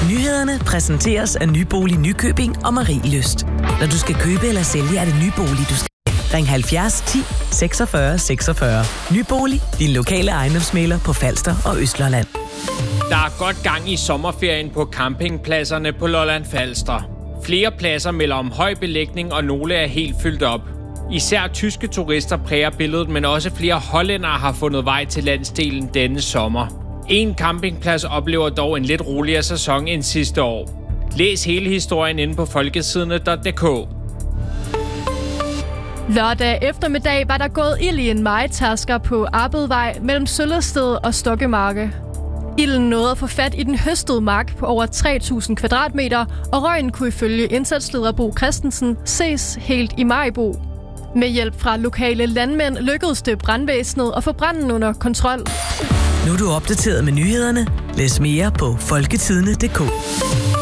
Nyhederne præsenteres af Nybolig Nykøbing og Marielyst. Når du skal købe eller sælge, er det Nybolig, du skal. Ring 70 10 46 46. Nybolig, din lokale ejendomsmægler på Falster og Østlolland. Der er godt gang i sommerferien på campingpladserne på Lolland Falster. Flere pladser melder om høj belægning, og nogle er helt fyldt op. Især tyske turister præger billedet, men også flere hollændere har fundet vej til landsdelen denne sommer. En campingplads oplever dog en lidt roligere sæson end sidste år. Læs hele historien inde på folkesidene.dk. Lørdag eftermiddag var der gået ild i en mejetærsker på Arbedvej mellem Søllested og Stokkemarke. Ilden nåede at få fat i den høstede mark på over 3.000 kvadratmeter, og røgen kunne ifølge indsatsleder Bo Christensen ses helt i Maribo. Med hjælp fra lokale landmænd lykkedes det brandvæsenet at få branden under kontrol. Nu er du opdateret med nyhederne. Læs mere på folketidene.dk.